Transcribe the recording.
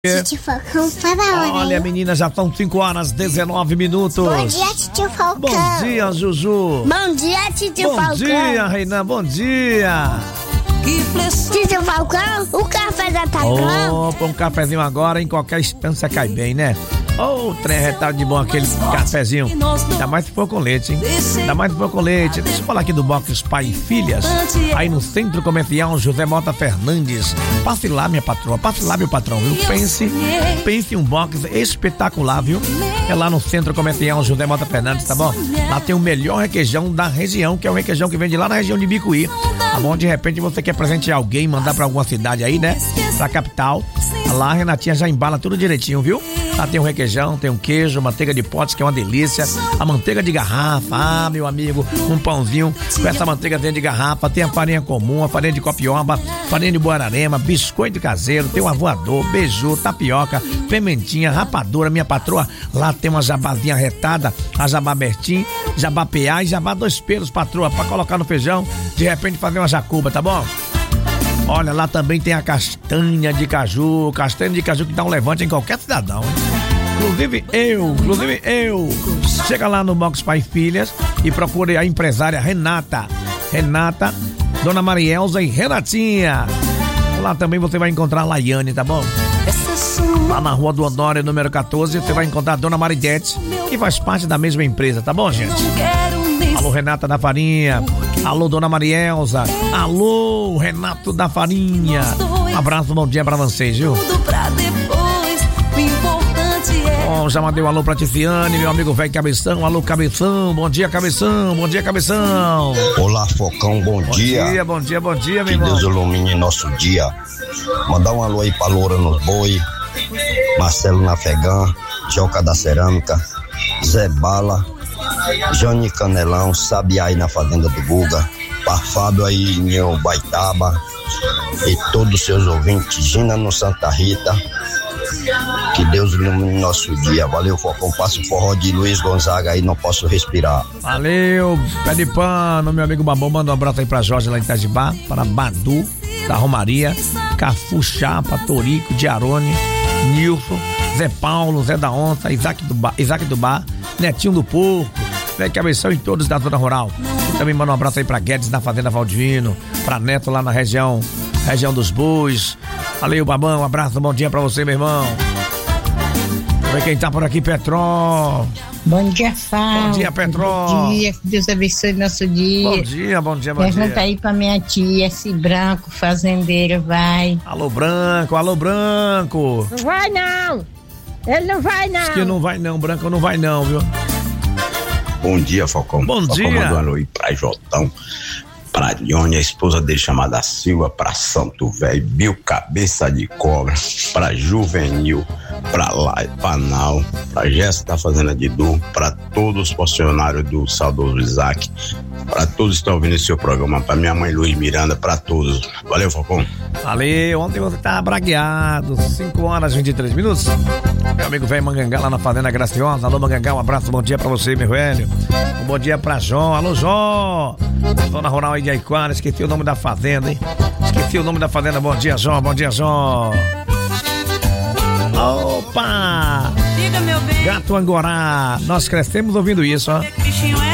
Titio Falcão, para. Olha, meninas, já estão 5h19. Bom dia, Titio Falcão. Bom dia, Juju. Bom dia, Titio Falcão. Bom dia, Reinan, bom dia. Titio Falcão, o café já tá pronto. Opa, um cafezinho agora, em qualquer instância cai bem, né? Ô, trem retado de bom aquele cafezinho. Ainda mais se for com leite, hein? Ainda mais se for com leite. Deixa eu falar aqui do Box Pai e Filhas, aí no Centro Comercial José Mota Fernandes. Passe lá, minha patroa, passe lá, meu patrão, viu? Pense em um box espetacular, viu? É lá no Centro Comercial José Mota Fernandes, tá bom? Lá tem o melhor requeijão da região, que é o requeijão que vende lá na região de Bicuí. Tá bom? De repente você quer presentear alguém, mandar pra alguma cidade aí, né? Pra capital. Lá a Renatinha já embala tudo direitinho, viu? Lá tem um requeijão, tem um queijo, manteiga de potes, que é uma delícia. A manteiga de garrafa, meu amigo, um pãozinho com essa manteiga dentro de garrafa. Tem a farinha comum, a farinha de copioba, farinha de Buararema, biscoito caseiro, tem o avoador, beiju, tapioca, pimentinha, rapadura, minha patroa. Lá tem uma jabazinha retada, a jabá Bertim, jabá PA e jabá 2 pelos, patroa, pra colocar no feijão, de repente fazer uma jacuba, tá bom? Olha, lá também tem a castanha de caju que dá um levante em qualquer cidadão, hein? Inclusive eu. Chega lá no Box Pai e Filhas e procure a empresária Renata, Dona Marielza e Renatinha. Lá também você vai encontrar a Laiane, tá bom? Lá na Rua do Honório, número 14, você vai encontrar a Dona Maridete, que faz parte da mesma empresa, tá bom, gente? Alô, Renata da Farinha. Alô, Dona Marielza. Alô, Renato da Farinha. Um abraço, bom dia pra vocês, viu? Bom, já mandei um alô pra Tiziane, meu amigo velho Cabeção. Alô, Cabeção. Bom dia, Cabeção. Bom dia, Cabeção. Olá, Focão. Bom dia. Bom dia, meu que irmão. Deus ilumine nosso dia. Mandar um alô aí pra Loura nos Boi, Marcelo Nafegã, Joca da Cerâmica, Zé Bala, Jane Canelão, Sabiá aí na Fazenda do Guga, pra Fábio aí em Baitaba e todos os seus ouvintes, Gina no Santa Rita. Que Deus ilumine nosso dia. Valeu, Focão. Passa o forró de Luiz Gonzaga aí, não posso respirar. Valeu, pé de pano, meu amigo Babão. Manda um abraço aí pra Jorge lá em Itajibá, para Badu da Romaria, Cafu Chapa, Torico, Diarone, Nilson, Zé Paulo, Zé da Onça, Isaac do Bar, Netinho do Porco, Zé Cabeção e todos da zona rural. E também manda um abraço aí pra Guedes na Fazenda Valdivino, pra Neto lá na região dos Bois. Valeu, Babão, um abraço, bom dia pra você, meu irmão. Vamos ver quem tá por aqui, Petró. Bom dia, Fábio. Bom dia, Petró. Bom dia, que Deus abençoe nosso dia. Bom dia. Pergunta aí pra minha tia, esse Branco, fazendeiro, vai. Alô, Branco. Não vai, não. Ele não vai, não. Diz que não vai, não, Branco não vai, não, viu? Bom dia, Falcão. Bom dia. Mandou um alô aí pra Jotão, pra Dione, a esposa dele chamada Silva, pra Santo Velho, Bill Cabeça de Cobra, pra Juvenil, pra Lai Panal, pra Jéssica da Fazenda de Du, pra todos os funcionários do saudoso Isaac, pra todos que estão ouvindo esse seu programa, pra minha mãe Luiz Miranda, pra todos. Valeu, Falcão. Valeu, ontem você tava bragueado, 5h23. Meu amigo velho Mangangá lá na Fazenda Graciosa. Alô, Mangangá, um abraço, bom dia pra você, meu velho. Um bom dia pra Jó. Alô, Jó. Zona Rural aí de Aiquara, esqueci o nome da fazenda, hein? Bom dia, Jó. Opa! Diga, meu bem. Gato Angorá. Nós crescemos ouvindo isso, ó.